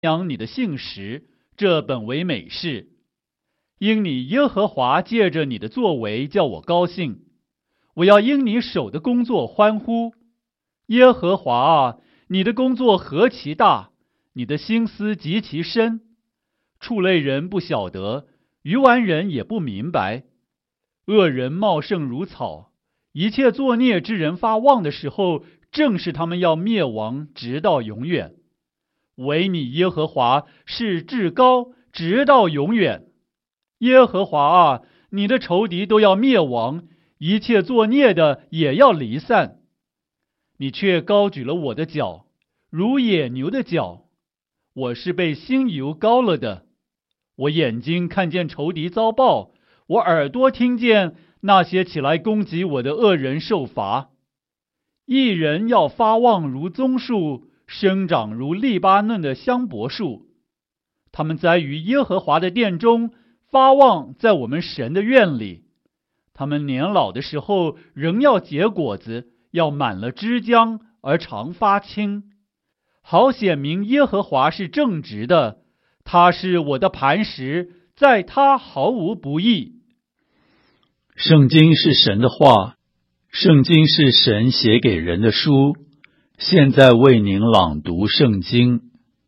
扬你的信实，这本为美事。因你耶和华借着你的作为叫我高兴，我要因你手的工作欢呼。耶和华啊，你的工作何其大，你的心思极其深，畜类人不晓得，愚顽人也不明白。恶人茂盛如草，一切作孽之人发旺的时候，正是他们要灭亡，直到永远。唯你耶和华是至高，直到永远。耶和华啊，你的仇敌都要灭亡，一切作孽的也要离散。你却高举了我的脚，如野牛的脚，我是被新油膏了的。我眼睛看见仇敌遭报，我耳朵听见那些起来攻击我的恶人受罚。一人要发旺如棕树，生长如利巴嫩的香柏树。他们栽于耶和华的殿中，发旺在我们神的院里。他们年老的时候仍要结果子，要满了枝浆而常发青，好显明耶和华是正直的，他是我的磐石，在他毫无不义。 圣经是神的话，圣经是神写给人的书。现在为您朗读圣经。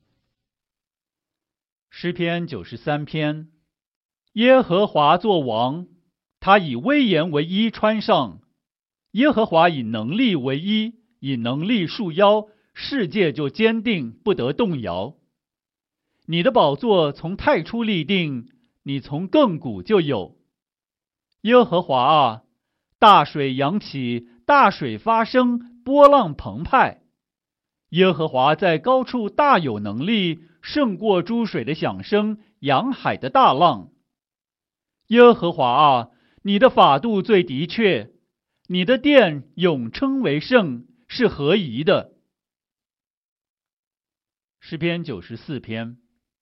诗篇93篇。耶和华作王，他以威严为衣穿上。耶和华以能力为衣，以能力束腰，世界就坚定，不得动摇。你的宝座从太初立定，你从亘古就有。耶和华啊，大水扬起，大水发生，波浪澎湃。耶和华在高处大有能力，胜过诸水的响声，洋海的大浪。耶和华啊，你的法度最的确，你的殿永称为圣，是合宜的。诗篇94篇。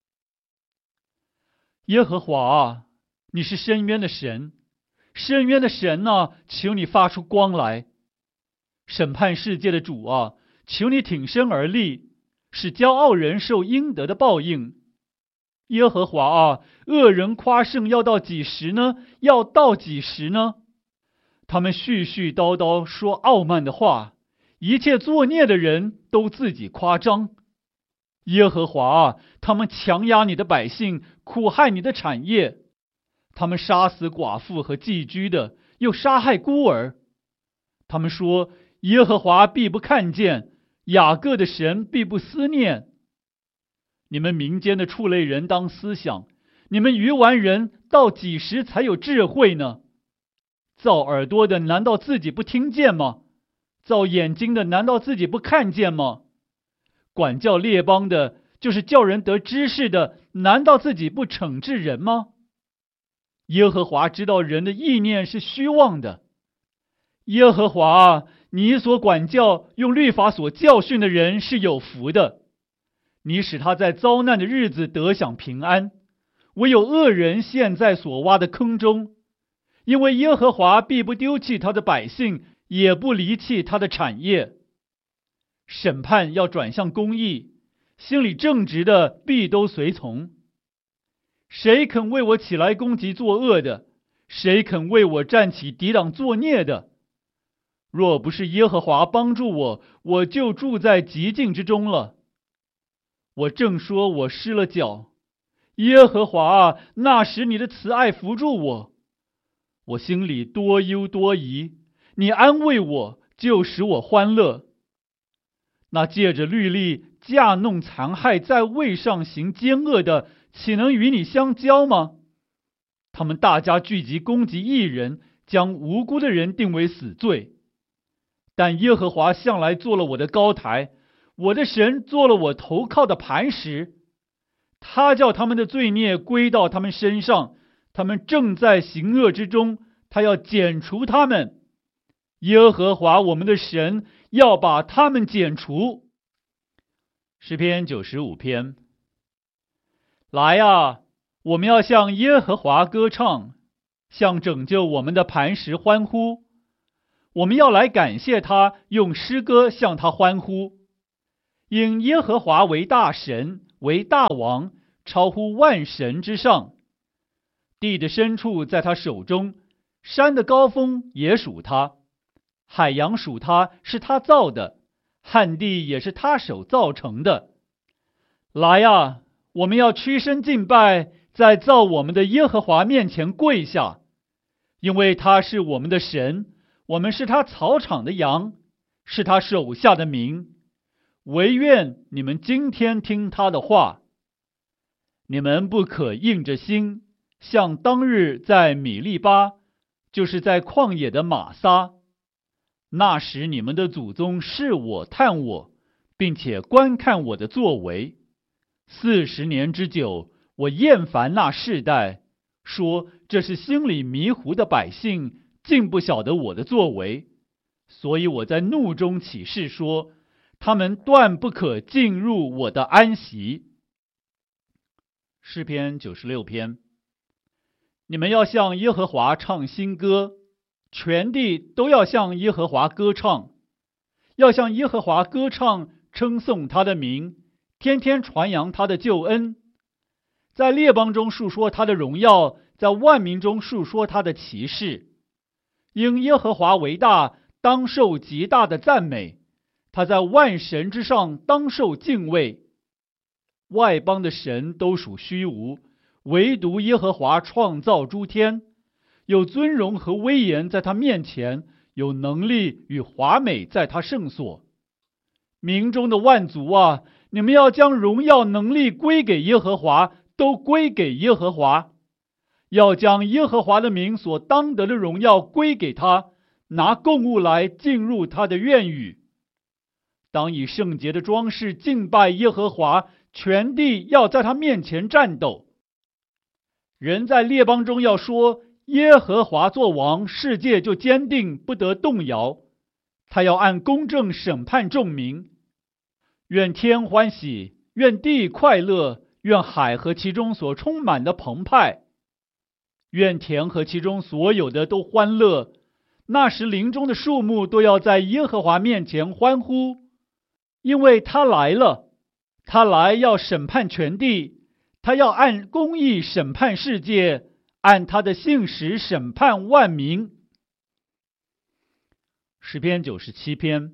耶和华啊，你是深渊的神，深渊的神啊，求你发出光来。审判世界的主啊，求你挺身而立，使骄傲人受应得的报应。耶和华啊，恶人夸胜要到几时呢？要到几时呢？他们絮絮叨叨说傲慢的话，一切作孽的人都自己夸张。耶和华啊，他们强压你的百姓，苦害你的产业。他们杀死寡妇和寄居的，又杀害孤儿。他们说，耶和华必不看见，雅各的神必不思念。你们民间的畜类人当思想，你们愚顽人到几时才有智慧呢？造耳朵的难道自己不听见吗？造眼睛的难道自己不看见吗？管教列邦的，就是叫人得知识的，难道自己不惩治人吗？耶和华知道人的意念是虚妄的。耶和华啊，你所管教用律法所教训的人是有福的。你使他在遭难的日子得享平安，唯有恶人陷在所挖的坑中。因为耶和华必不丢弃他的百姓，也不离弃他的产业。审判要转向公义，心里正直的必都随从。谁肯为我起来攻击作恶的？谁肯为我站起抵挡作孽的？若不是耶和华帮助我，我就住在极境之中了。我正说我失了脚，耶和华啊，那时你的慈爱扶助我。我心里多忧多疑，你安慰我，就使我欢乐。那借着律例架弄残害，在位上行奸恶的，岂能与你相交吗？他们大家聚集攻击义人，将无辜的人定为死罪。但耶和华向来做了我的高台，我的神做了我投靠的磐石。他叫他们的罪孽归到他们身上，他们正在行恶之中，他要剪除他们。耶和华我们的神要把他们剪除。诗篇95篇。来啊，我们要向耶和华歌唱，向拯救我们的磐石欢呼。我们要来感谢他，用诗歌向他欢呼。因耶和华为大神， 为大王，超乎万神之上。地的深处在他手中，山的高峰也属他，海洋属他，是他造的，旱地也是他手造成的。来啊，我们要屈身敬拜，在造我们的耶和华面前跪下，因为他是我们的神，我们是他草场的羊，是他手下的民。惟愿你们今天听他的话。你们不可硬着心，像当日在米利巴，就是在旷野的玛撒。那时你们的祖宗试我探我，并且观看我的作为。40年之久，我厌烦那世代，说这是心里迷糊的百姓，竟不晓得我的作为。所以我在怒中起誓说，他们断不可进入我的安息。诗篇96篇。你们要向耶和华唱新歌，全地都要向耶和华歌唱，要向耶和华歌唱，称颂他的名，天天传扬他的救恩，在列邦中述说他的荣耀，在万民中述说他的奇事。因耶和华为大，当受极大的赞美，他在万神之上，当受敬畏。外邦的神都属虚无，唯独耶和华创造诸天，有尊荣和威严在他面前，有能力与华美在他圣所。民中的万族啊，你们要将荣耀能力归给耶和华，都归给耶和华。要将耶和华的名所当得的荣耀归给他，拿供物来进入他的院宇。当以圣洁的装饰敬拜耶和华，全地要在他面前战斗。人在列邦中要说，耶和华作王，世界就坚定，不得动摇。他要按公正审判众民。愿天欢喜，愿地快乐，愿海和其中所充满的澎湃，愿田和其中所有的都欢乐。那时林中的树木都要在耶和华面前欢呼，因为他来了。他来要审判全地，他要按公义审判世界，按他的信实审判万民。诗篇97篇。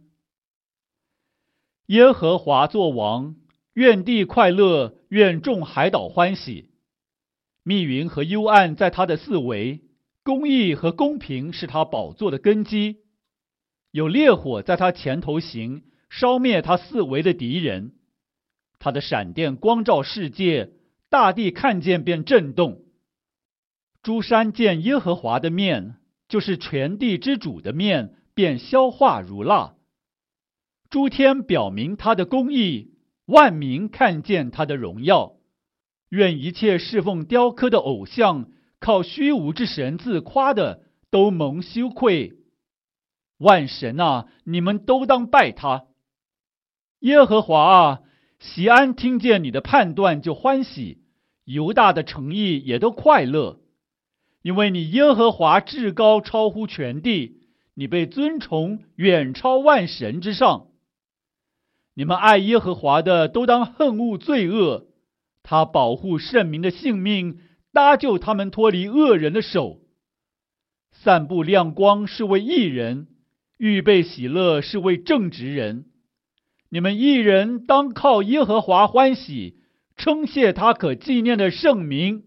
耶和华作王，愿地快乐，愿众海岛欢喜。密云和幽暗在他的四围，公义和公平是他宝座的根基。有烈火在他前头行，烧灭他四围的敌人。他的闪电光照世界，大地看见便震动。诸山见耶和华的面，就是全地之主的面，便消化如蜡。诸天表明他的公义，万民看见他的荣耀。愿一切侍奉雕刻的偶像，靠虚无之神自夸的，都蒙羞愧。万神啊，你们都当拜他。耶和华啊，锡安听见你的判断就欢喜，犹大的诚意也都快乐。因为你耶和华至高，超乎全地，你被尊崇，远超万神之上。你们爱耶和华的，都当恨恶罪恶。他保护圣民的性命，搭救他们脱离恶人的手。散布亮光是为义人，预备喜乐是为正直人。你们义人当靠耶和华欢喜，称谢他可纪念的圣名。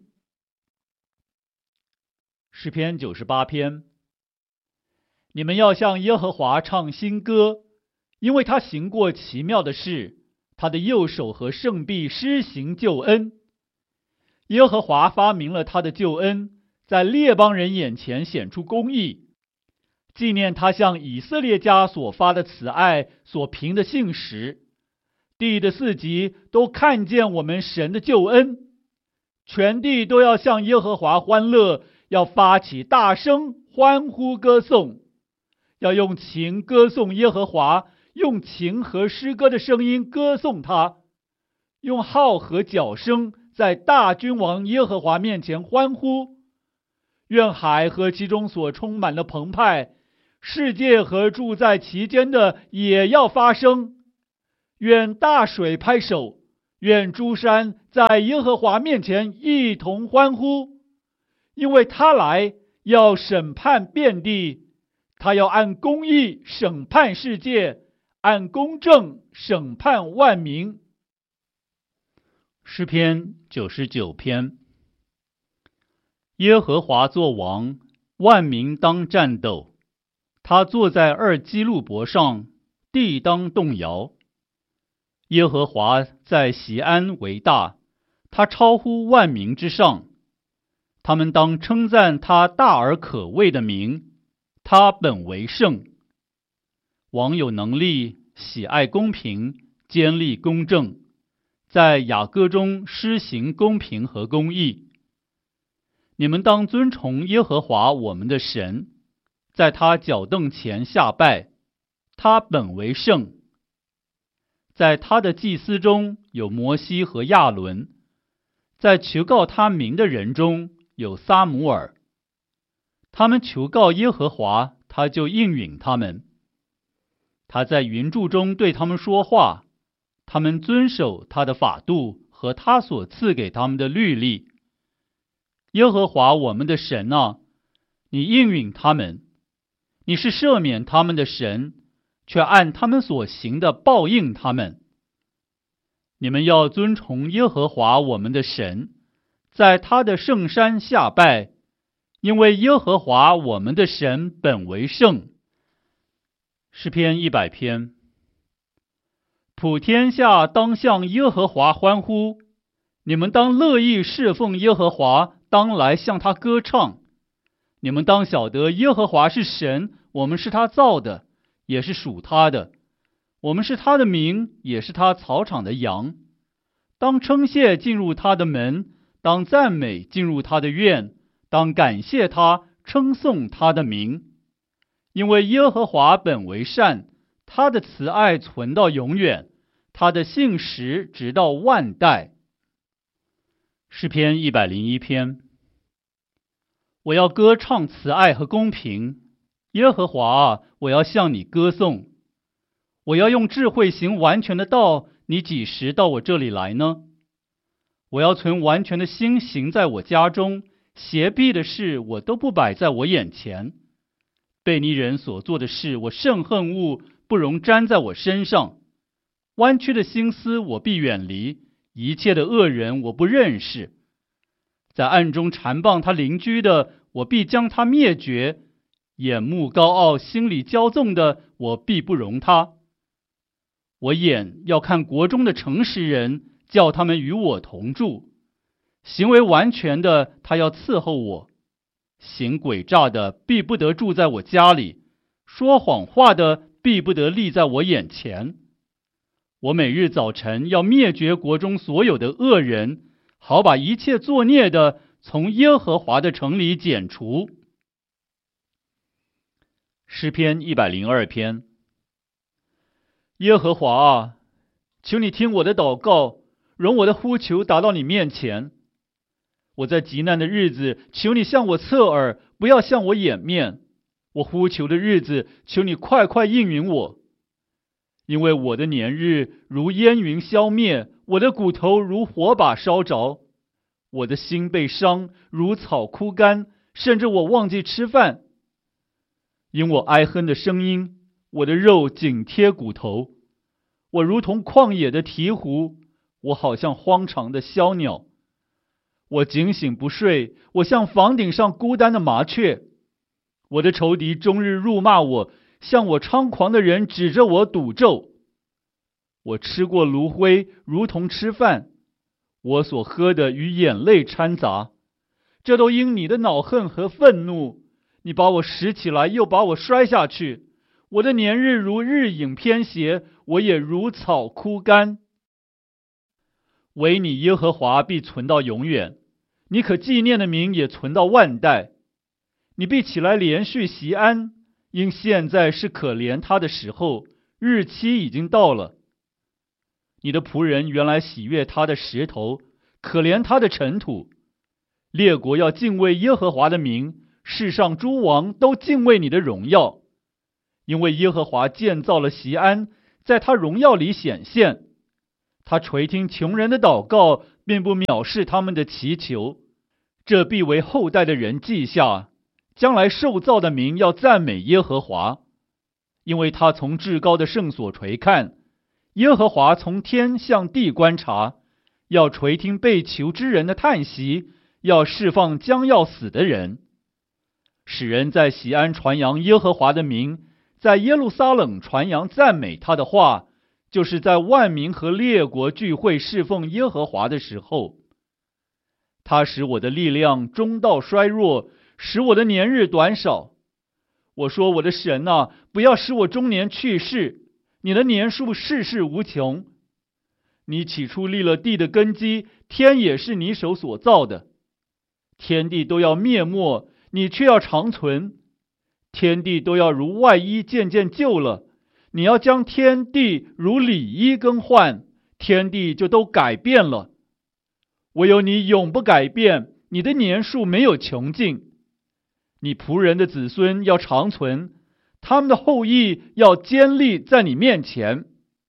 诗篇98篇。你们要向耶和华唱新歌，因为他行过奇妙的事，他的右手和圣臂施行救恩。耶和华发明了他的救恩，在列邦人眼前显出公义，纪念他向以色列家所发的慈爱，所凭的信实。地的四极都看见我们神的救恩，全地都要向耶和华欢乐，要发起大声欢呼歌颂，要用琴歌颂耶和华，用琴和诗歌的声音歌颂他，用号和角声在大君王耶和华面前欢呼。愿海和其中所充满的澎湃，世界和住在其间的也要发声。愿大水拍手， 愿诸山在耶和华面前一同欢呼，因为他来要审判遍地，他要按公义审判世界，按公正审判万民。 诗篇99篇。耶和华作王，万民当战斗。他坐在二基路伯上，地当动摇。耶和华在锡安为大，他超乎万民之上。他们当称赞他大而可畏的名，他本为圣。王有能力，喜爱公平，坚立公正，在雅各中施行公平和公义。你们当尊崇耶和华我们的神，在他脚凳前下拜，他本为圣。在他的祭司中有摩西和亚伦，在求告他名的人中有撒母耳。他们求告耶和华，他就应允他们。他在云柱中对他们说话，他们遵守他的法度和他所赐给他们的律例。耶和华我们的神啊，你应允他们，你是赦免他们的神，却按他们所行的报应他们。你们要尊崇耶和华我们的神，在他的圣山下拜，因为耶和华我们的神本为圣。诗篇100篇。普天下当向耶和华欢呼，你们当乐意侍奉耶和华，当来向他歌唱。你们当晓得耶和华是神，我们是他造的，也是属他的。我们是他的民，也是他草场的羊。当称谢进入他的门，当赞美进入他的院，当感谢他，称颂他的名。因为耶和华本为善，他的慈爱存到永远，他的信实直到万代。诗篇101篇。我要歌唱慈爱和公平，耶和华啊，我要向你歌颂。我要用智慧行完全的道，你几时到我这里来呢？我要存完全的心行在我家中，邪僻的事我都不摆在我眼前。悖逆人所做的事，我甚恨恶，不容沾在我身上。弯曲的心思我必远离，一切的恶人我不认识。在暗中缠棒他邻居的，我必将他灭绝；眼目高傲、心里骄纵的，我必不容他。我眼要看国中的诚实人，叫他们与我同住。行为完全的，他要伺候我；行诡诈的，必不得住在我家里；说谎话的，必不得立在我眼前。我每日早晨要灭绝国中所有的恶人，好把一切作孽的从耶和华的城里剪除。诗篇102篇。耶和华啊，求你听我的祷告，容我的呼求达到你面前。我在极难的日子，求你向我侧耳，不要向我掩面。我呼求的日子，求你快快应允我。因为我的年日如烟云消灭，我的骨头如火把烧着。我的心被伤，如草枯干，甚至我忘记吃饭。因我哀哼的声音，我的肉紧贴骨头。我如同旷野的鹈鹕，我好像荒场的枭鸟。我警醒不睡，我像房顶上孤单的麻雀。我的仇敌终日辱骂我，向我猖狂的人指着我赌咒。我吃过炉灰，如同吃饭，我所喝的与眼泪掺杂。这都因你的恼恨和愤怒，你把我拾起来，又把我摔下去。我的年日如日影偏斜，我也如草枯干。唯你耶和华必存到永远，你可纪念的名也存到万代。你必起来连续锡安，因现在是可怜他的时候，日期已经到了。你的仆人原来喜悦他的石头，可怜他的尘土。列国要敬畏耶和华的名，世上诸王都敬畏你的荣耀。因为耶和华建造了锡安，在他荣耀里显现。 他垂听穷人的祷告，并不藐视他们的祈求，这必为后代的人记下，将来受造的民要赞美耶和华，因为他从至高的圣所垂看，耶和华从天向地观察，要垂听被囚之人的叹息，要释放将要死的人，使人在锡安传扬耶和华的名，在耶路撒冷传扬赞美他的话，就是在万民和列国聚会侍奉耶和华的时候。他使我的力量中道衰弱，使我的年日短少。我说，我的神啊，不要使我中年去世，你的年数世世无穷。你起初立了地的根基，天也是你手所造的，天地都要灭没，你却要长存。天地都要如外衣渐渐旧了，你要将天地如里衣更换，天地就都改变了。唯有你永不改变，你的年数没有穷尽。你仆人的子孙要长存，他们的后裔要坚立在你面前。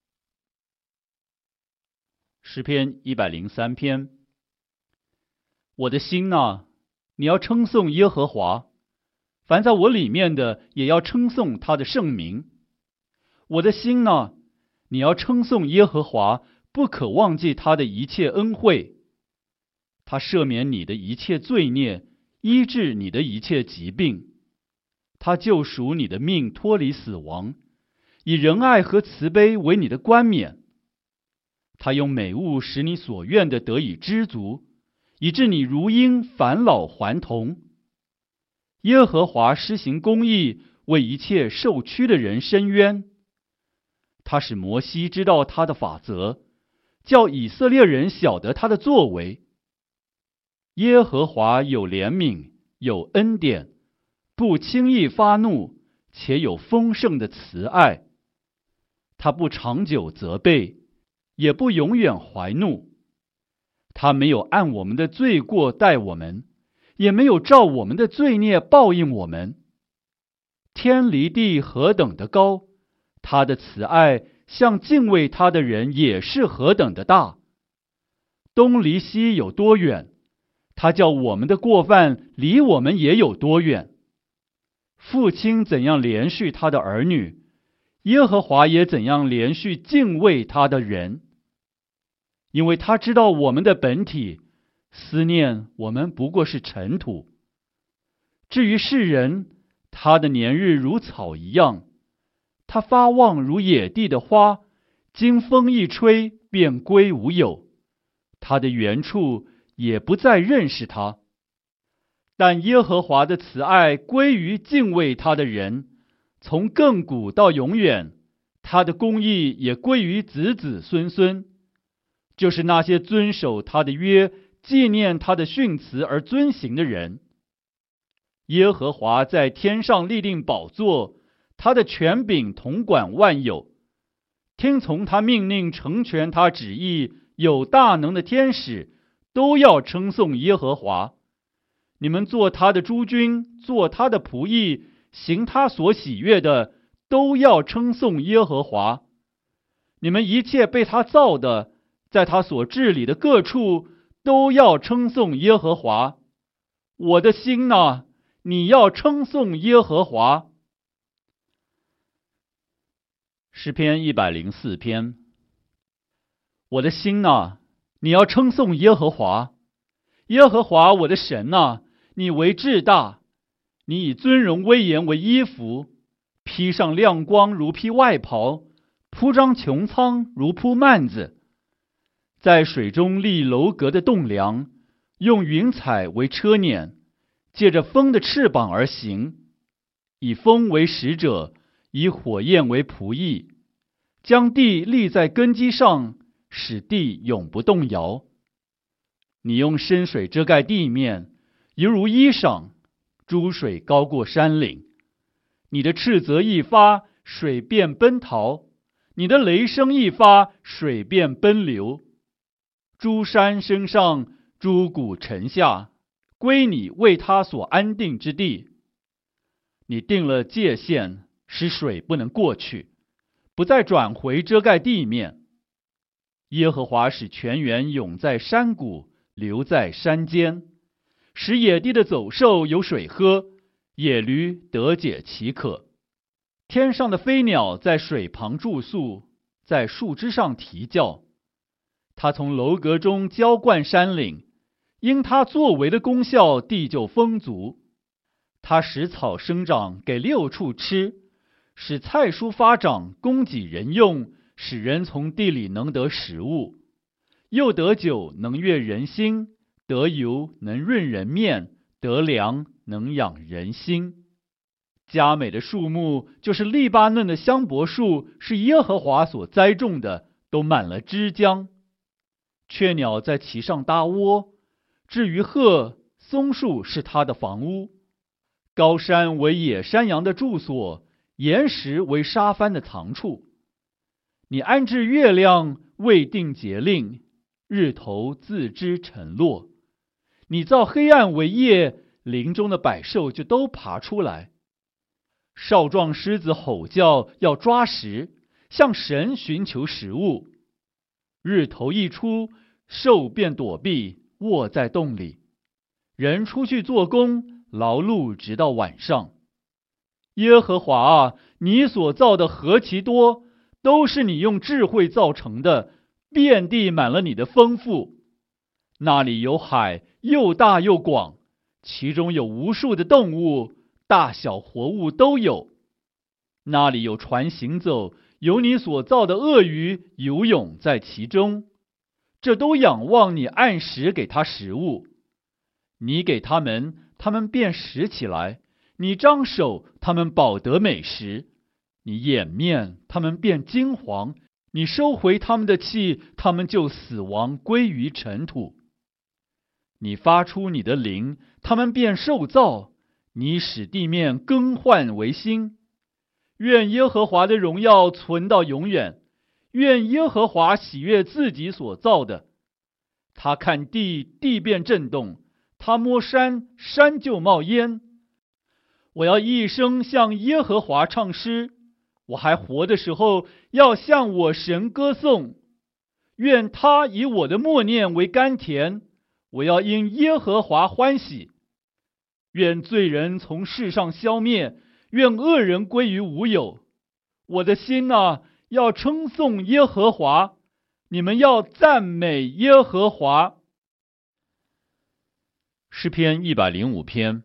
诗篇103篇。我的心哪，你要称颂耶和华，凡在我里面的也要称颂他的圣名。我的心哪，你要称颂耶和华，不可忘记他的一切恩惠。他赦免你的一切罪孽，医治你的一切疾病。他救赎你的命脱离死亡，以仁爱和慈悲为你的冠冕。他用美物使你所愿的得以知足，以致你如鹰返老还童。耶和华施行公义，为一切受屈的人伸冤。他使摩西知道他的法则，叫以色列人晓得他的作为。耶和华有怜悯，有恩典，不轻易发怒，且有丰盛的慈爱。他不长久责备，也不永远怀怒。他没有按我们的罪过待我们，也没有照我们的罪孽报应我们。天离地何等的高，他的慈爱向敬畏他的人也是何等的大。东离西有多远，他叫我们的过犯离我们也有多远。父亲怎样连续他的儿女，耶和华也怎样连续敬畏他的人。因为他知道我们的本体，思念我们不过是尘土。至于世人，他的年日如草一样，他发旺如野地的花，经风一吹便归无有，他的原处也不再认识他。但耶和华的慈爱归于敬畏他的人，从亘古到永远，他的公义也归于子子孙孙，就是那些遵守他的约，纪念他的训词而遵行的人。耶和华在天上立定宝座，他的权柄统管万有。听从他命令，成全他旨意，有大能的天使都要称颂耶和华。你们做他的诸军，做他的仆役，行他所喜悦的，都要称颂耶和华。你们一切被他造的，在他所治理的各处，都要称颂耶和华。我的心哪，你要称颂耶和华。诗篇104篇。我的心哪，你要称颂耶和华。耶和华我的神哪，你为至大，你以尊荣威严为衣服，披上亮光如披外袍，铺张穹苍如铺幔子。在水中立楼阁的栋梁，用云彩为车辇，借着风的翅膀而行，以风为使者，以火焰为仆役，将地立在根基上，使地永不动摇。你用深水遮盖地面，犹如衣裳，诸水高过山岭。你的斥责一发，水便奔逃；你的雷声一发，水便奔流。诸山升上，诸谷沉下，归你为他所安定之地。你定了界限，使水不能过去，不再转回遮盖地面。 耶和华使泉源涌在山谷，流在山间，使野地的走兽有水喝，野驴得解其渴。天上的飞鸟在水旁住宿，在树枝上啼叫。他从楼阁中浇灌山岭，因他作为的功效，地就丰足。他使草生长，给六畜吃，使菜蔬发长，供给人用，使人从地里能得食物。又得酒，能悦人心；得油，能润人面；得粮，能养人心。佳美的树木，就是利巴嫩的香柏树，是耶和华所栽种的，都满了枝浆。雀鸟在其上搭窝，至于鹤，松树是它的房屋。高山为野山羊的住所，岩石为沙帆的藏处。你安置月亮，未定节令，日头自知晨落。你造黑暗为夜，林中的百兽就都爬出来。少壮狮子吼叫，要抓食，向神寻求食物。日头一出，兽便躲避，卧在洞里。人出去做工，劳碌直到晚上。耶和华啊，你所造的何其多，都是你用智慧造成的，遍地满了你的丰富。那里有海，又大又广，其中有无数的动物，大小活物都有。那里有船行走，有你所造的鳄鱼游泳在其中。这都仰望你按时给它食物。你给它们，它们便食起来；你张手，它们饱得美食；你掩面，它们便惊惶；你收回它们的气，它们就死亡，归于尘土。你发出你的灵，它们便受造；你使地面更换为新。愿耶和华的荣耀存到永远，愿耶和华喜悦自己所造的。他看地，地便震动；他摸山，山就冒烟。我要一生向耶和华唱诗，我还活的时候，要向我神歌颂。愿他以我的默念为甘甜，我要因耶和华欢喜。愿罪人从世上消灭，愿恶人归于无有。我的心啊，要称颂耶和华，你们要赞美耶和华。诗篇105篇。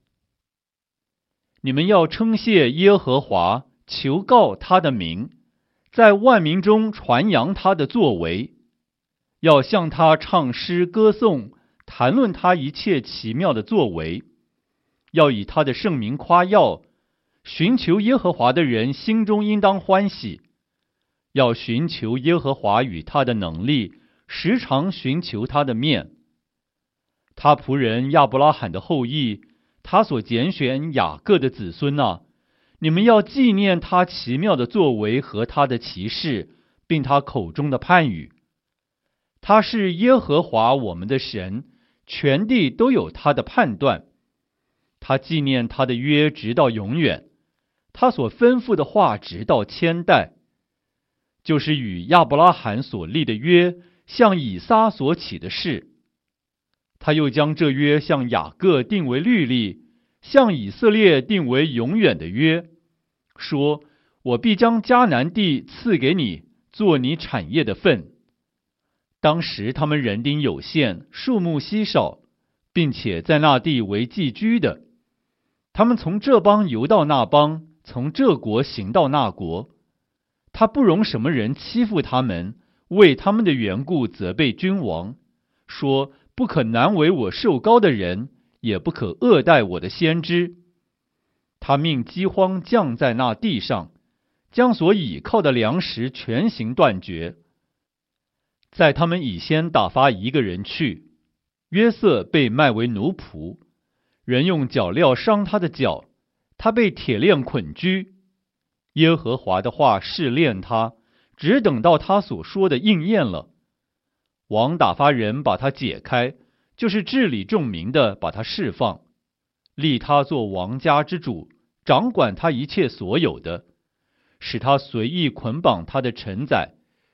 你们要称谢耶和华，求告他的名，在万民中传扬他的作为，要向他唱诗歌颂，谈论他一切奇妙的作为，要以他的圣名夸耀。寻求耶和华的人心中应当欢喜，要寻求耶和华与他的能力，时常寻求他的面。他仆人亚伯拉罕的后裔，他所拣选雅各的子孙啊，你们要纪念他奇妙的作为和他的奇事，并他口中的判语。他是耶和华我们的神，全地都有他的判断。他纪念他的约直到永远，他所吩咐的话直到千代，就是与亚伯拉罕所立的约，向以撒所起的誓。他又将这约向雅各定为律例，向以色列定为永远的约，说：我必将迦南地赐给你，做你产业的份。当时他们人丁有限，数目稀少，并且在那地为寄居的。他们从这邦游到那邦，从这国行到那国。他不容什么人欺负他们，为他们的缘故责备君王，说：不可难为我受膏的人，也不可恶待我的先知。他命饥荒降在那地上，将所倚靠的粮食全行断绝。在他们以先打发一个人去，约瑟被卖为奴仆，人用脚镣伤他的脚，他被铁链捆拘。耶和华的话试炼他，只等到他所说的应验了。王打发人把他解开，就是治理众民的，把他释放，立他做王家之主，掌管他一切所有的，使他随意捆绑他的臣宰，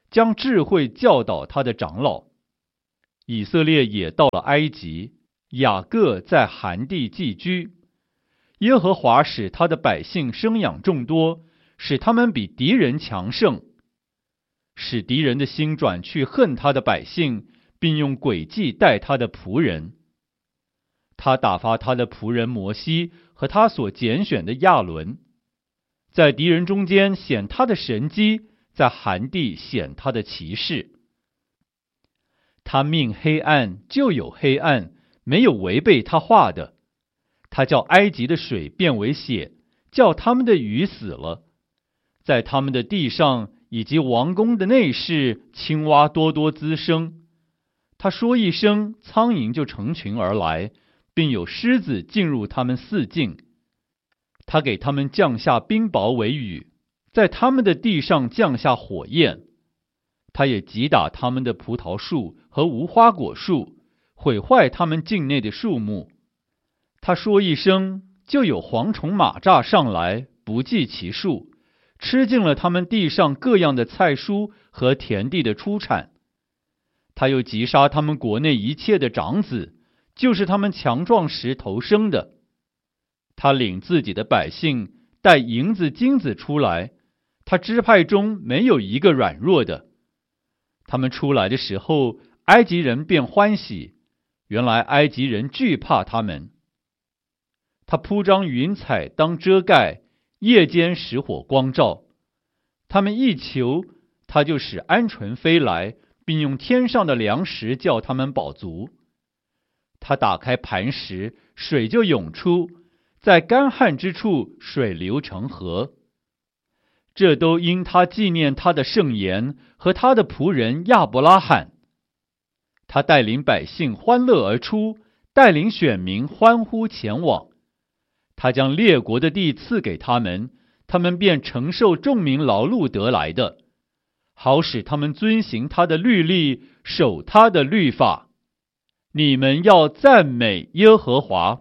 将智慧教导他的长老。以色列也到了埃及，雅各在含地寄居。耶和华使他的百姓生养众多，使他们比敌人强盛，使敌人的心转去恨他的百姓，并用诡计待他的仆人。他打发他的仆人摩西和他所拣选的亚伦，在敌人中间显他的神迹，在含地显他的奇事。他命黑暗就有黑暗，没有违背他话的。他叫埃及的水变为血，叫他们的鱼死了。在他们的地上以及王宫的内室，青蛙多多滋生。他说一声，苍蝇就成群而来，并有狮子进入他们四境。他给他们降下冰雹为雨，在他们的地上降下火焰。他也击打他们的葡萄树和无花果树，毁坏他们境内的树木。他说一声，就有蝗虫蚂蚱上来，不计其数，吃尽了他们地上各样的菜蔬和田地的出产。他又击杀他们国内一切的长子，就是他们强壮时头生的。他领自己的百姓带银子金子出来，他支派中没有一个软弱的。他们出来的时候，埃及人便欢喜，原来埃及人惧怕他们。他铺张云彩当遮盖，夜间使火光照。他们一求，他就使鹌鹑飞来，并用天上的粮食叫他们饱足。他打开磐石，水就涌出，在干旱之处水流成河。这都因他纪念他的圣言和他的仆人亚伯拉罕。他带领百姓欢乐而出，带领选民欢呼前往。他将列国的地赐给他们，他们便承受众民劳碌得来的，好使他们遵行他的律例，守他的律法。你们要赞美耶和华。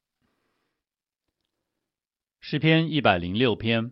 诗篇106篇。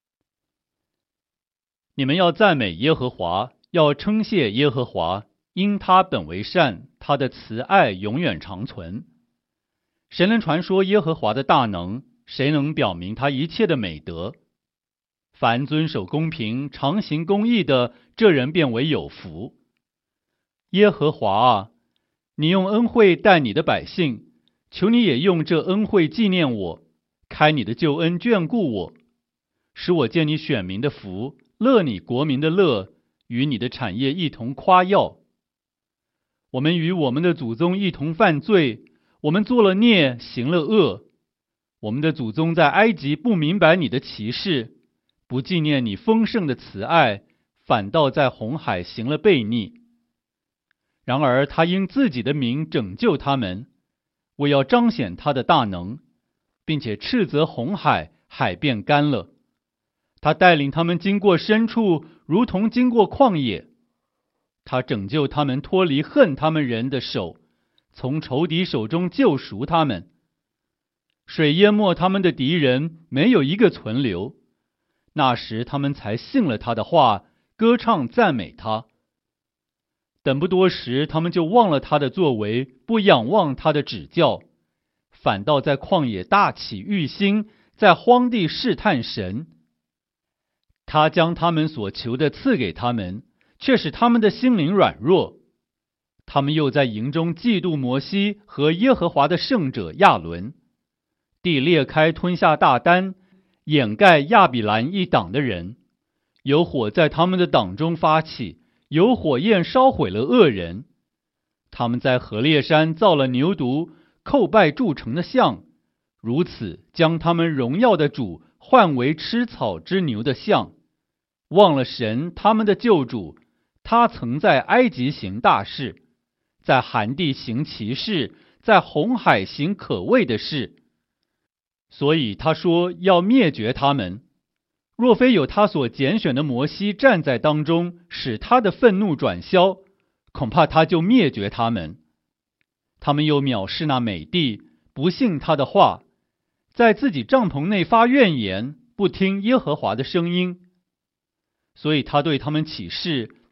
你们要赞美耶和华，要称谢耶和华，因他本为善，他的慈爱永远长存。谁能传说耶和华的大能？谁能表明他一切的美德？凡遵守公平、常行公义的，这人便为有福。耶和华啊，你用恩惠待你的百姓，求你也用这恩惠纪念我，开你的救恩眷顾我，使我见你选民的福，乐你国民的乐，与你的产业一同夸耀。我们与我们的祖宗一同犯罪，我们做了孽，行了恶。我们的祖宗在埃及不明白你的奇事，不纪念你丰盛的慈爱，反倒在红海行了悖逆。然而他因自己的名拯救他们，为要彰显他的大能，并且斥责红海，海便干了。他带领他们经过深处，如同经过旷野。他拯救他们脱离恨他们人的手，从仇敌手中救赎他们。水淹没他们的敌人，没有一个存留。那时他们才信了他的话，歌唱赞美他。等不多时，他们就忘了他的作为，不仰望他的指教，反倒在旷野大起欲心，在荒地试探神。他将他们所求的赐给他们，却使他们的心灵软弱。他们又在营中嫉妒摩西和耶和华的圣者亚伦。地裂开吞下大丹，掩盖亚比兰一党的人。有火在他们的党中发起，有火焰烧毁了恶人。他们在何烈山造了牛犊，叩拜铸成的像，如此将他们荣耀的主换为吃草之牛的像，忘了神他们的救主。他曾在埃及行大事，在含地行奇事，在红海行可畏的事。所以他说要灭绝他们。若非有他所拣选的摩西站在当中，使他的愤怒转消，恐怕他就灭绝他们。他们又藐视那美地，不信他的话，在自己帐篷内发怨言，不听耶和华的声音。所以他对他们起誓，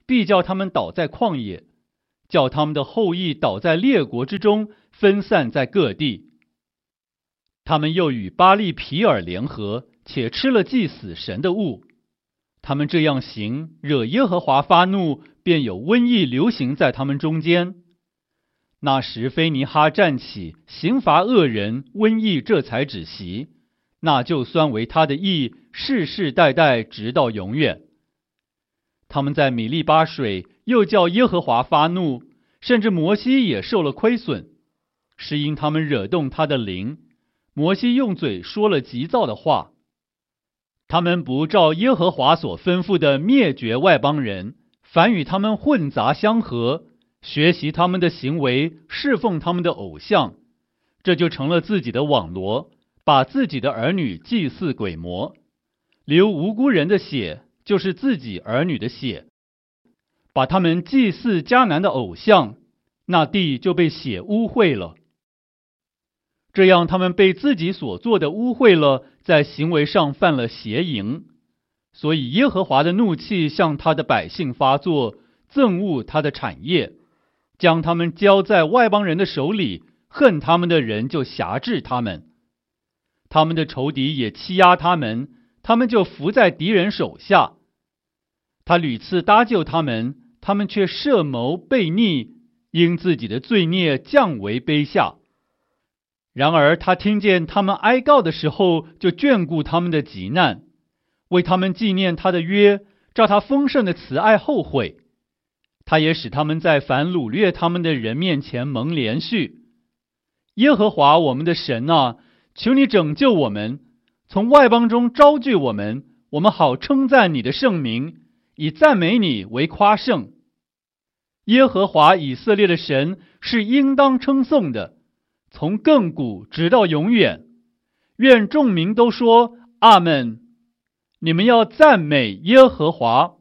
必叫他们倒在旷野，叫他们的后裔倒在列国之中，分散在各地。他们又与巴力毗尔联合，且吃了祭死神的物。他们这样行，惹耶和华发怒，便有瘟疫流行在他们中间。那时菲尼哈站起，刑罚恶人，瘟疫这才止息。那就算为他的义，世世代代直到永远。他们在米利巴水又叫耶和华发怒，甚至摩西也受了亏损，是因他们惹动他的灵。摩西用嘴说了急躁的话。他们不照耶和华所吩咐的灭绝外邦人，反与他们混杂相合，学习他们的行为，侍奉他们的偶像，这就成了自己的网罗，把自己的儿女祭祀鬼魔，流无辜人的血，就是自己儿女的血，把他们祭祀迦南的偶像，那地就被血污秽了。这样他们被自己所做的污秽了，在行为上犯了邪淫，所以耶和华的怒气向他的百姓发作，憎恶他的产业，将他们交在外邦人的手里，恨他们的人就辖制他们，他们的仇敌也欺压他们，他们就伏在敌人手下。他屡次搭救他们，他们却设谋悖逆，因自己的罪孽降为卑下。然而他听见他们哀告的时候，就眷顾他们的急难，为他们纪念他的约，照他丰盛的慈爱后悔。他也使他们在凡掳掠他们的人面前蒙连续。耶和华我们的神啊，求你拯救我们，从外邦中招聚我们，我们好称赞你的圣名，以赞美你为夸胜。耶和华以色列的神是应当称颂的，从亘古直到永远。愿众民都说阿们。你们要赞美耶和华。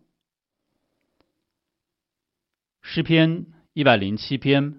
诗篇107篇。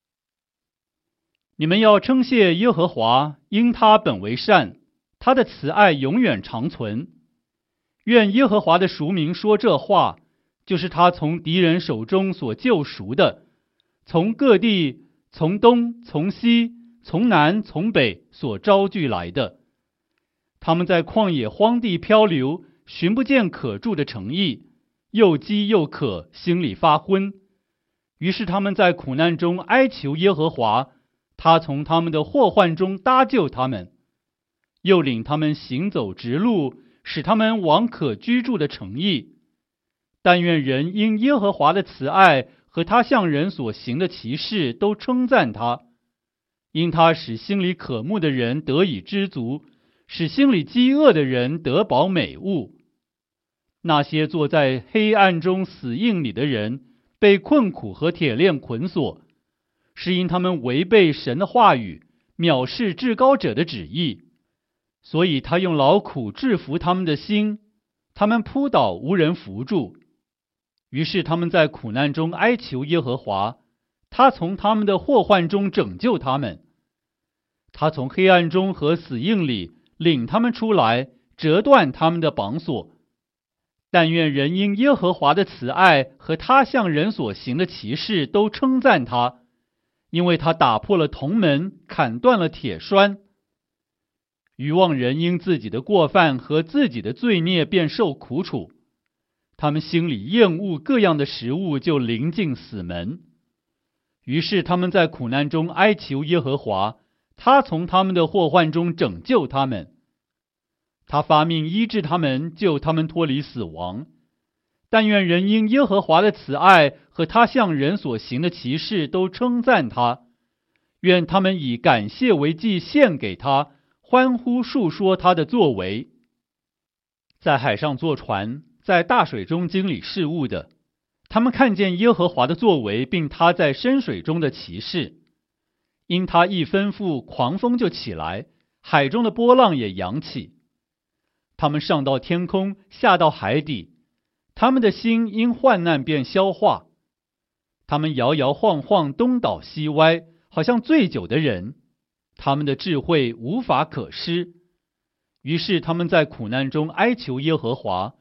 你们要称谢耶和华，因他本为善，他的慈爱永远长存。愿耶和华的赎民说这话，就是他从敌人手中所救赎的，从各地，从东，从西，从南，从北所招聚来的。他们在旷野荒地漂流，寻不见可住的城邑，又饥又渴，心里发昏。于是他们在苦难中哀求耶和华，他从他们的祸患中搭救他们，又领他们行走直路，使他们往可居住的城邑。但愿人因耶和华的慈爱和他向人所行的奇事都称赞他，因他使心里渴慕的人得以知足，使心里饥饿的人得饱美物。那些坐在黑暗中死荫里的人，被困苦和铁链捆锁，是因他们违背神的话语，藐视至高者的旨意。所以他用劳苦制服他们的心，他们扑倒无人扶助。于是他们在苦难中哀求耶和华，他从他们的祸患中拯救他们。他从黑暗中和死荫里领他们出来，折断他们的绑锁。但愿人因耶和华的慈爱和他向人所行的奇事都称赞他，因为他打破了铜门，砍断了铁栓。愚妄人因自己的过犯和自己的罪孽便受苦楚，他们心里厌恶各样的食物，就临近死门。于是他们在苦难中哀求耶和华，他从他们的祸患中拯救他们。他发命医治他们，救他们脱离死亡。但愿人因耶和华的慈爱和他向人所行的奇事都称赞他，愿他们以感谢为祭献给他，欢呼述说他的作为。在海上坐船，在大水中经理事务的，他们看见耶和华的作为，并他在深水中的奇事。因他一吩咐，狂风就起来，海中的波浪也扬起。他们上到天空，下到海底，他们的心因患难便消化。他们摇摇晃晃，东倒西歪，好像醉酒的人，他们的智慧无法可施。于是他们在苦难中哀求耶和华，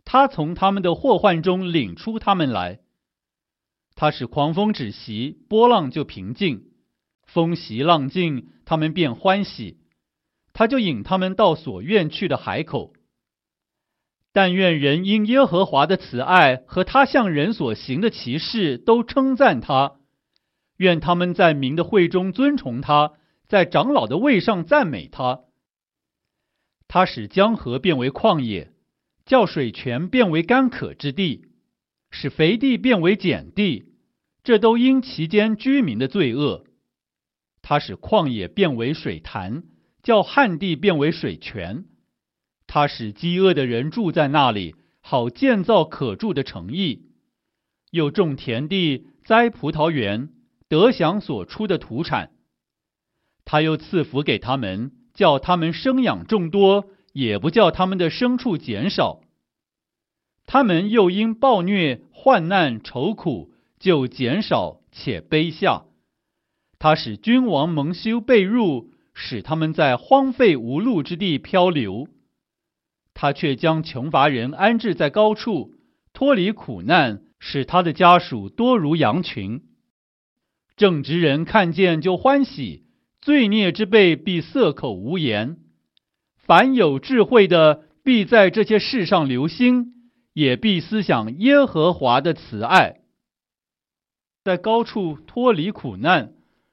他从他们的祸患中领出他们来。他使狂风止息，波浪就平静，风息浪静，他们便欢喜。他就引他们到所愿去的海口。但愿人因耶和华的慈爱和他向人所行的奇事都称赞他。愿他们在民的会中尊崇他，在长老的位上赞美他。他使江河变为旷野，叫水泉变为干渴之地，使肥地变为碱地，这都因其间居民的罪恶。他使旷野变为水潭，叫旱地变为水泉。他使饥饿的人住在那里，好建造可住的城邑。又种田地，栽葡萄园，得享所出的土产。他又赐福给他们，叫他们生养众多，也不叫他们的牲畜减少。他们又因暴虐、患难、愁苦，就减少且卑下。他使君王蒙羞被辱，使他们在荒废无路之地漂流。他却将穷乏人安置在高处，脱离苦难，使他的家属多如羊群。正直人看见就欢喜，罪孽之辈必塞口无言。凡有智慧的，必在这些事上留心，也必思想耶和华的慈爱。在高处脱离苦难。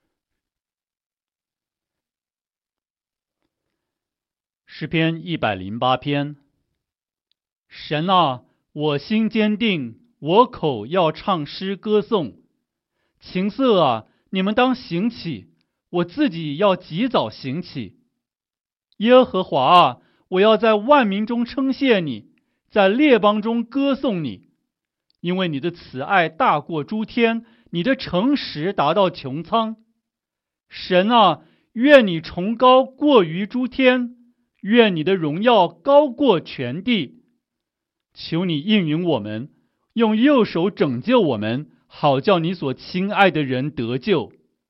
诗篇108篇。神啊，我心坚定，我口要唱诗歌颂。琴瑟啊，你们当醒起，我自己要及早醒起。耶和华啊，我要在万民中称谢你，在列邦中歌颂你，因为你的慈爱大过诸天，你的诚实达到穹苍。神啊，愿你崇高过于诸天，愿你的荣耀高过全地。求你应允我们，用右手拯救我们，好叫你所亲爱的人得救。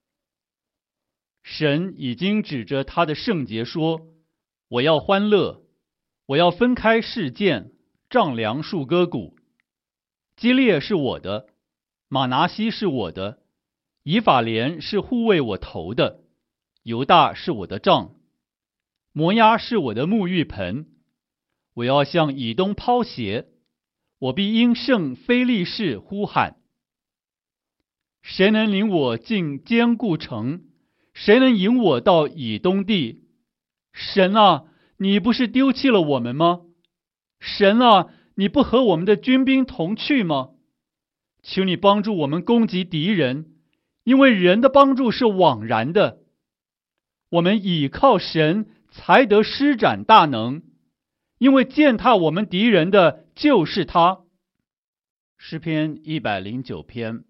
神已经指着他的圣洁说，我要欢乐，我要分开示剑，丈量树割谷。基列是我的，马拿西是我的，以法莲是护卫我头的，犹大是我的杖，摩押是我的沐浴盆。我要向以东抛鞋，我必因圣非利士呼喊。谁能领我进坚固城？谁能引我到以东地？神啊，你不是丢弃了我们吗？神啊，你不和我们的军兵同去吗？求你帮助我们攻击敌人，因为人的帮助是枉然的。我们倚靠神，才得施展大能，因为践踏我们敌人的就是他。诗篇109篇。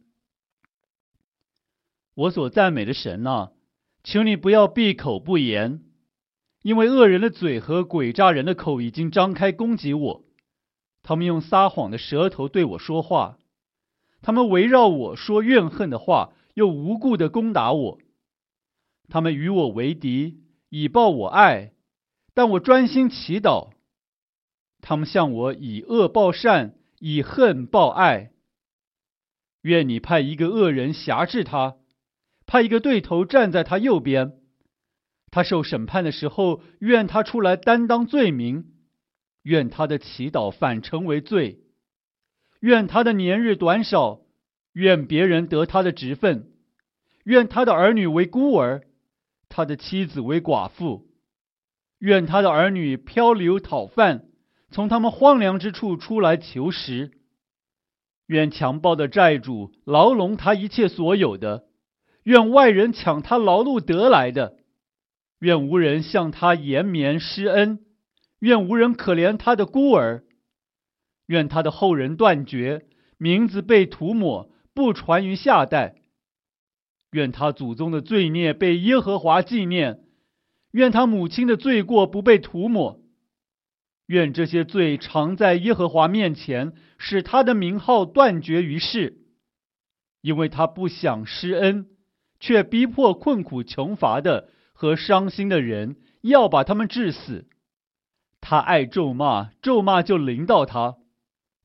我所赞美的神啊，求你不要闭口不言，因为恶人的嘴和诡诈人的口已经张开攻击我。他们用撒谎的舌头对我说话，他们围绕我说怨恨的话，又无故的攻打我。他们与我为敌，以报我爱，但我专心祈祷。他们向我以恶报善，以恨报爱。愿你派一个恶人辖制他，派一个对头站在他右边。他受审判的时候，愿他出来担当罪名，愿他的祈祷反成为罪，愿他的年日短少，愿别人得他的职分，愿他的儿女为孤儿，他的妻子为寡妇，愿他的儿女漂流讨饭，从他们荒凉之处出来求食。愿强暴的债主牢笼他一切所有的，愿外人抢他劳碌得来的，愿无人向他延绵施恩，愿无人可怜他的孤儿，愿他的后人断绝，名字被涂抹，不传于下代。愿他祖宗的罪孽被耶和华纪念，愿他母亲的罪过不被涂抹。愿这些罪常在耶和华面前，使他的名号断绝于世。因为他不想施恩，却逼迫困苦穷乏的和伤心的人，要把他们治死。他爱咒骂，咒骂就临到他；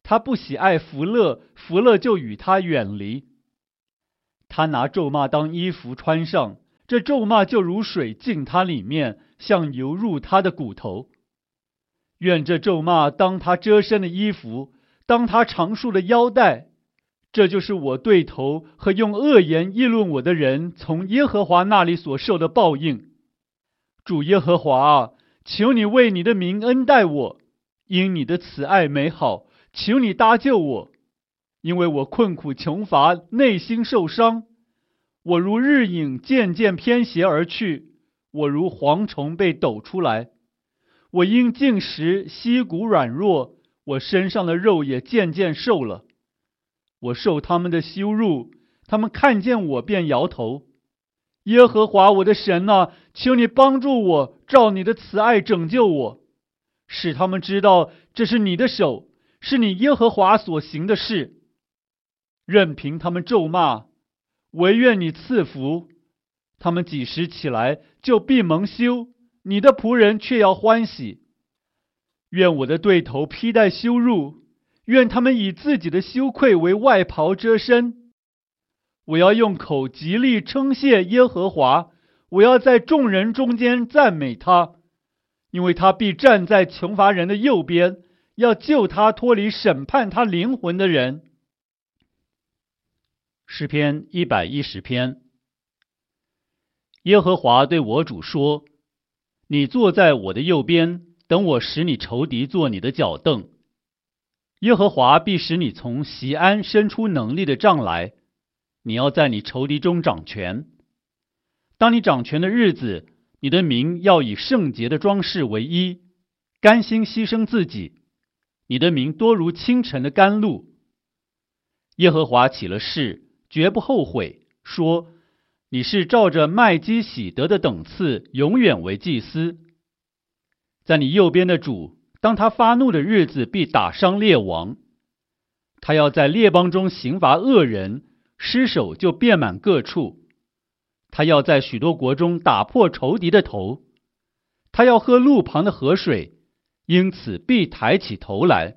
他不喜爱福乐，福乐就与他远离。他拿咒骂当衣服穿上，这咒骂就如水进他里面，像油入他的骨头。愿这咒骂当他遮身的衣服，当他长束的腰带。这就是我对头和用恶言议论我的人从耶和华那里所受的报应。主耶和华啊，求你为你的名恩待我，因你的慈爱美好，求你搭救我，因为我困苦穷乏，内心受伤。我如日影渐渐偏斜而去，我如蝗虫被抖出来。我因进食，膝骨软弱，我身上的肉也渐渐瘦了。我受他们的羞辱，他们看见我便摇头。耶和华我的神啊，求你帮助我，照你的慈爱拯救我，使他们知道这是你的手，是你耶和华所行的事。任凭他们咒骂，惟愿你赐福。他们几时起来，就必蒙羞，你的仆人却要欢喜。愿我的对头披戴羞辱，愿他们以自己的羞愧为外袍遮身。我要用口极力称谢耶和华，我要在众人中间赞美他，因为他必站在穷乏人的右边，要救他脱离审判他灵魂的人。 诗篇110篇。耶和华对我主说：你坐在我的右边，等我使你仇敌做你的脚凳。耶和华必使你从锡安伸出能力的杖来，你要在你仇敌中掌权。当你掌权的日子，你的名要以圣洁的装饰为衣，甘心牺牲自己。你的名多如清晨的甘露。耶和华起了誓，绝不后悔，说：你是照着麦基洗德的等次，永远为祭司。在你右边的主，当他发怒的日子，必打伤列王。他要在列邦中刑罚恶人，尸首就遍满各处。他要在许多国中打破仇敌的头。他要喝路旁的河水，因此必抬起头来。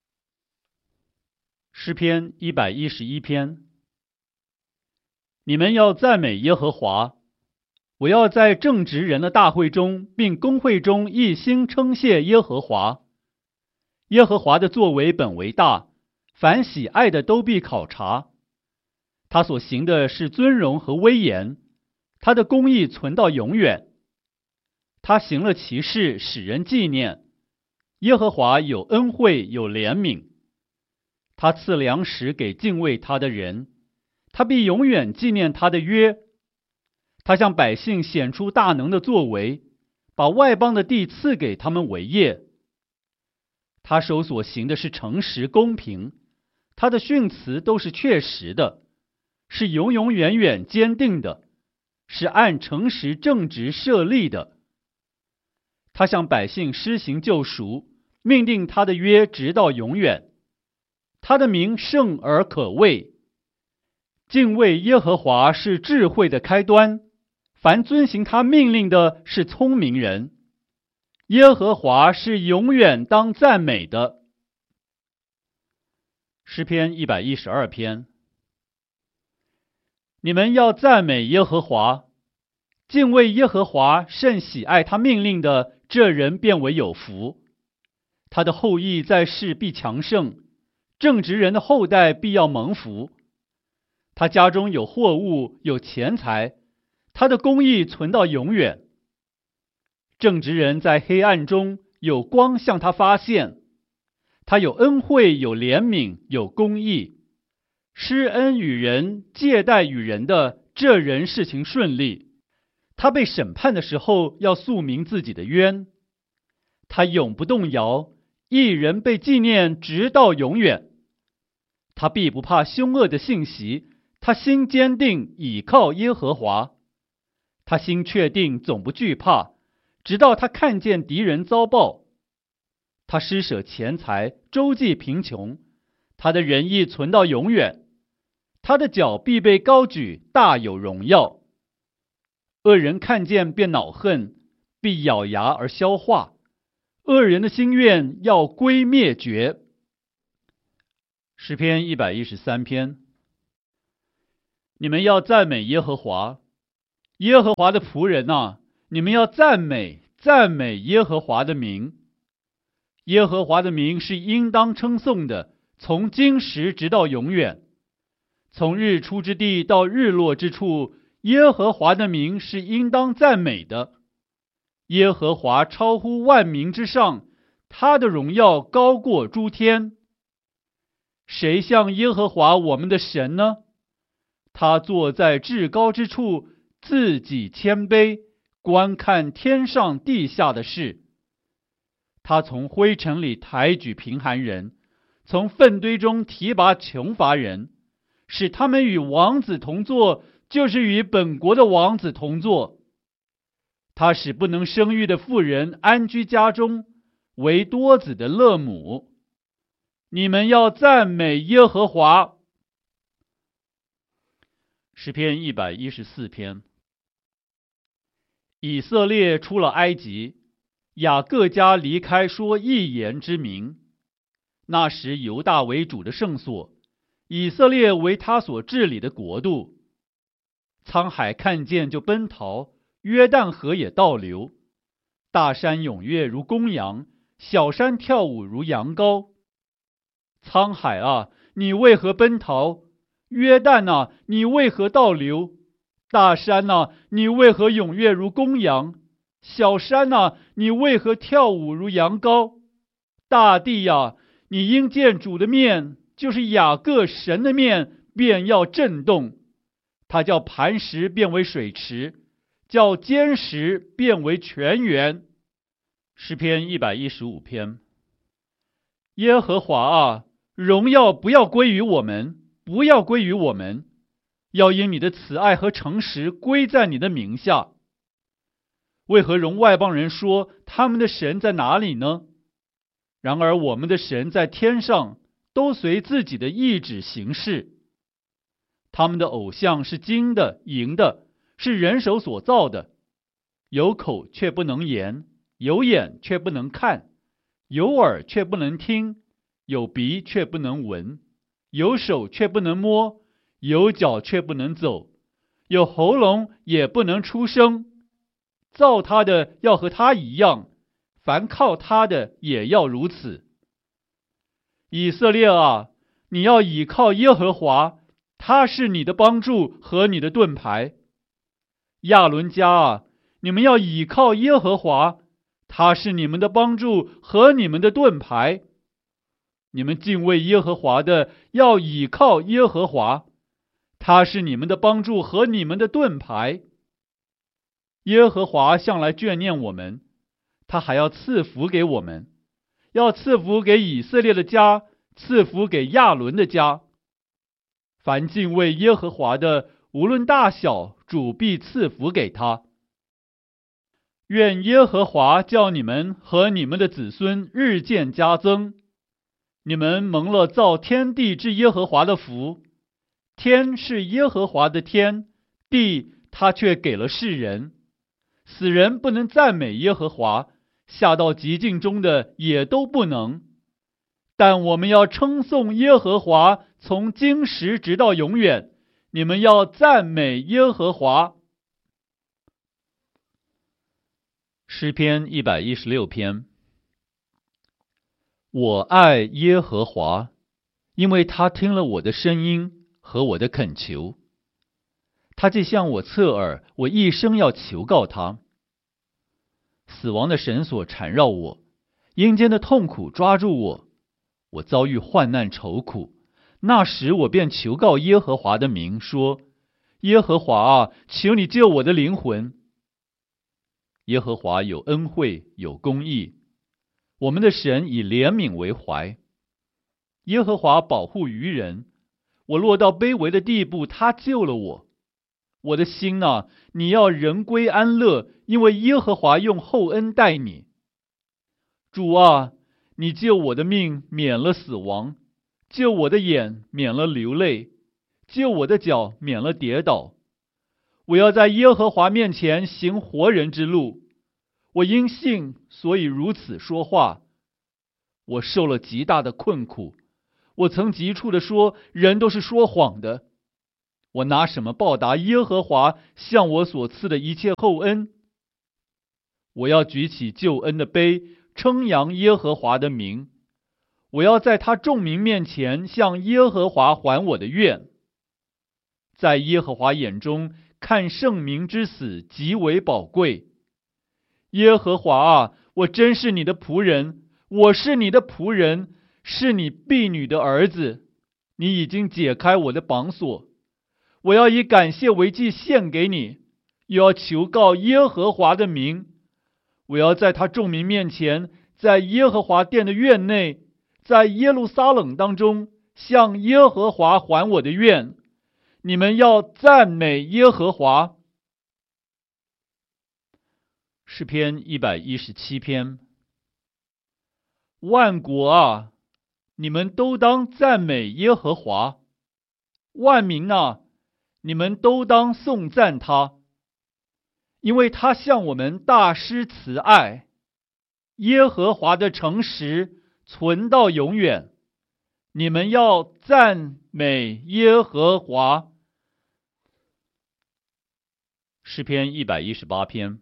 诗篇111篇。你们要赞美耶和华，我要在正直人的大会中，并公会中一心称谢耶和华。耶和华的作为本为大，凡喜爱的都必考察。他所行的是尊荣和威严，他的公义存到永远。他行了奇事，使人纪念。耶和华有恩惠，有怜悯。他赐粮食给敬畏他的人，他必永远纪念他的约。他向百姓显出大能的作为，把外邦的地赐给他们为业。他手所行的是诚实公平，他的训词都是确实的，是永永远远坚定的，是按诚实正直设立的。他向百姓施行救赎，命定他的约直到永远。他的名圣而可畏。敬畏耶和华是智慧的开端，凡遵行他命令的是聪明人。耶和华是永远当赞美的。诗篇112篇。你们要赞美耶和华，敬畏耶和华，甚喜爱他命令的，这人便为有福。他的后裔在世必强盛，正直人的后代必要蒙福。他家中有货物，有钱财，他的公义存到永远。正直人在黑暗中，有光向他发现。他有恩惠，有怜悯，有公义，施恩与人，借贷与人的，这人事情顺利。他被审判的时候，要诉明自己的冤。他永不动摇，义人被纪念直到永远。他必不怕凶恶的信息，他心坚定，倚靠耶和华。他心确定，总不惧怕，直到他看见敌人遭报。他施舍钱财，周济贫穷，他的仁义存到永远。他的脚必被高举，大有荣耀。恶人看见便恼恨，必咬牙而消化。恶人的心愿要归灭绝。 诗篇113篇，你们要赞美耶和华，耶和华的仆人啊，你们要赞美耶和华的名。耶和华的名是应当称颂的，从今时直到永远。从日出之地到日落之处，耶和华的名是应当赞美的。耶和华超乎万民之上，他的荣耀高过诸天。谁像耶和华我们的神呢？他坐在至高之处，自己谦卑，观看天上地下的事。他从灰尘里抬举贫寒人，从粪堆中提拔穷乏人，使他们与王子同坐，就是与本国的王子同坐。他使不能生育的妇人安居家中，为多子的乐母。你们要赞美耶和华。诗篇114篇。以色列出了埃及，雅各家离开说一言之名。那时犹大为主的圣所，以色列为他所治理的国度。沧海看见就奔逃，约旦河也倒流。大山踊跃如公羊，小山跳舞如羊羔。沧海啊，你为何奔逃？约旦啊，你为何倒流？大山啊，你为何踊跃如公羊？小山啊，你为何跳舞如羊羔？大地啊，你因见主的面，就是雅各神的面，便要震动。他叫磐石变为水池，叫坚石变为泉源。诗篇115篇。耶和华啊，荣耀不要归于我们，不要归于我们，要因你的慈爱和诚实归在你的名下。为何容外邦人说他们的神在哪里呢？然而我们的神在天上，都随自己的意志行事。他们的偶像是金的、银的，是人手所造的，有口却不能言，有眼却不能看，有耳却不能听，有鼻却不能闻，有手却不能摸，有脚却不能走，有喉咙也不能出声。造他的要和他一样，凡靠他的也要如此。以色列啊，你要倚靠耶和华，他是你的帮助和你的盾牌。亚伦家啊，你们要倚靠耶和华，他是你们的帮助和你们的盾牌。你们敬畏耶和华的，要倚靠耶和华，他是你们的帮助和你们的盾牌。耶和华向来眷念我们，他还要赐福给我们，要赐福给以色列的家，赐福给亚伦的家。凡敬畏耶和华的，无论大小，主必赐福给他。愿耶和华叫你们和你们的子孙日渐加增。你们蒙了造天地之耶和华的福。天是耶和华的天，地他却给了世人。死人不能赞美耶和华，下到极境中的也都不能。但我们要称颂耶和华，从今时直到永远。你们要赞美耶和华。诗篇116篇。我爱耶和华，因为他听了我的声音和我的恳求。他既向我侧耳，我一生要求告他。死亡的绳索缠绕我，阴间的痛苦抓住我，我遭遇患难愁苦。那时我便求告耶和华的名，说：耶和华啊，求你救我的灵魂。耶和华有恩惠，有公义，我们的神以怜悯为怀。耶和华保护愚人，我落到卑微的地步，他救了我。我的心啊，你要人归安乐，因为耶和华用厚恩待你。主啊，你救我的命免了死亡，救我的眼免了流泪，救我的脚免了跌倒。我要在耶和华面前行活人之路。我因信，所以如此说话。我受了极大的困苦， 我曾急促地说，人都是说谎的。我拿什么报答耶和华向我所赐的一切厚恩？我要举起救恩的杯，称扬耶和华的名。我要在他众民面前向耶和华还我的愿。在耶和华眼中，看圣民之死极为宝贵。耶和华啊，我真是你的仆人，我是你的仆人，是你婢女的儿子。你已经解开我的绑锁，我要以感谢为祭献给你，又要求告耶和华的名。我要在他众民面前，在耶和华殿的院内，在耶路撒冷当中，向耶和华还我的愿。你们要赞美耶和华。诗篇117篇。万国啊，你们都当赞美耶和华；万民啊，你们都当颂赞他，因为他向我们大施慈爱。耶和华的诚实存到永远。你们要赞美耶和华。诗篇118篇。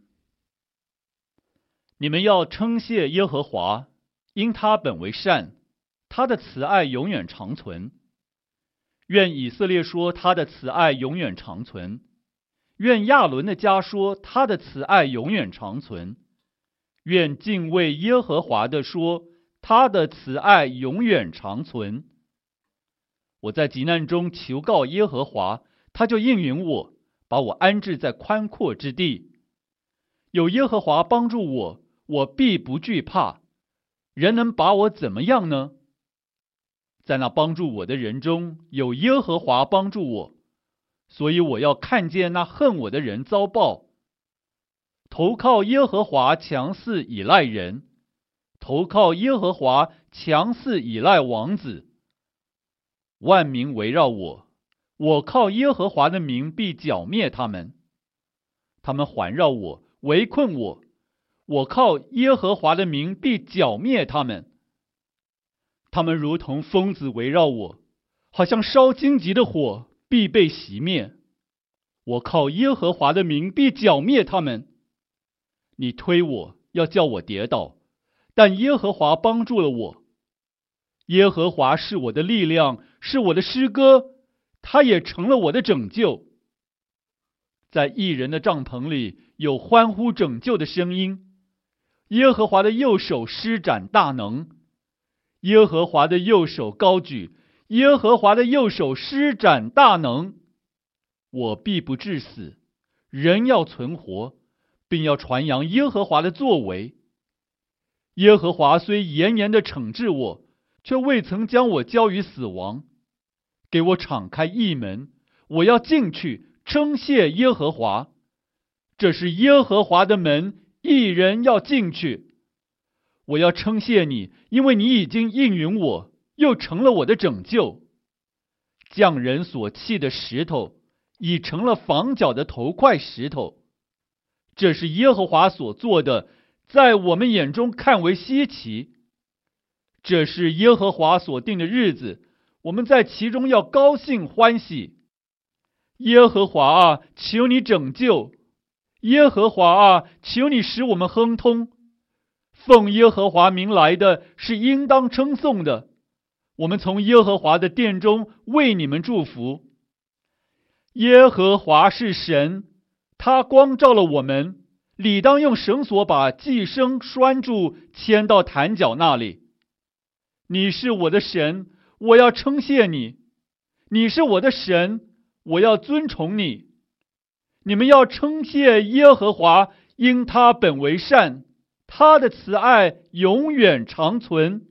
你们要称谢耶和华，因他本为善，他的慈爱永远长存。愿以色列说他的慈爱永远长存，愿亚伦的家说他的慈爱永远长存，愿敬畏耶和华的说他的慈爱永远长存。我在急难中求告耶和华，他就应允我，把我安置在宽阔之地。有耶和华帮助我，我必不惧怕。人能把我怎么样呢？在那帮助我的人中，有耶和华帮助我，所以我要看见那恨我的人遭报。投靠耶和华强似倚赖人，投靠耶和华强似倚赖王子。万民围绕我，我靠耶和华的名必剿灭他们。他们环绕我，围困我，我靠耶和华的名必剿灭他们。他们如同疯子围绕我，好像烧荆棘的火，必被熄灭。我靠耶和华的名必剿灭他们。你推我，要叫我跌倒，但耶和华帮助了我。耶和华是我的力量，是我的诗歌，他也成了我的拯救。在义人的帐篷里有欢呼拯救的声音。耶和华的右手施展大能，耶和华的右手高举，耶和华的右手施展大能。我必不致死，人要存活，并要传扬耶和华的作为。耶和华虽严严地惩治我，却未曾将我交于死亡。给我敞开义门，我要进去称谢耶和华。这是耶和华的门，义人要进去。我要称谢你，因为你已经应允我，又成了我的拯救。匠人所砌的石头，已成了房角的头块石头。这是耶和华所做的，在我们眼中看为稀奇。这是耶和华所定的日子，我们在其中要高兴欢喜。耶和华啊，求你拯救；耶和华啊，求你使我们亨通。奉耶和华名来的是应当称颂的，我们从耶和华的殿中为你们祝福。耶和华是神，他光照了我们，理当用绳索把寄生拴住，牵到坛角那里。你是我的神，我要称谢你；你是我的神，我要尊崇你。你们要称谢耶和华，因他本为善，他的慈爱永远长存。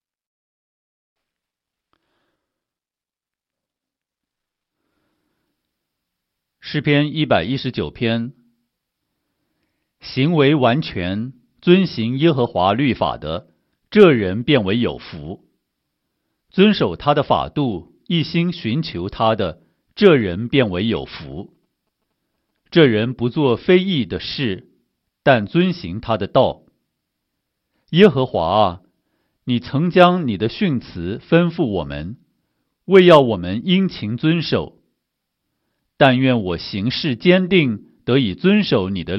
诗篇119篇。行为完全，遵行耶和华律法的，这人便为有福。遵守他的法度，一心寻求他的，这人便为有福。这人不做非义的事，但遵行他的道。耶和华啊， 你曾将你的训词吩咐我们，为要我们殷勤遵守。但愿我行事坚定，得以遵守你的